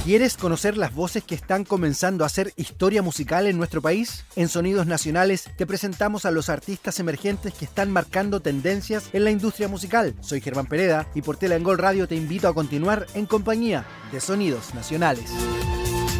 ¿Quieres conocer las voces que están comenzando a hacer historia musical en nuestro país? En Sonidos Nacionales te presentamos a los artistas emergentes que están marcando tendencias en la industria musical. Soy Germán Pereda y por Tela en Gol Radio te invito a continuar en compañía de Sonidos Nacionales.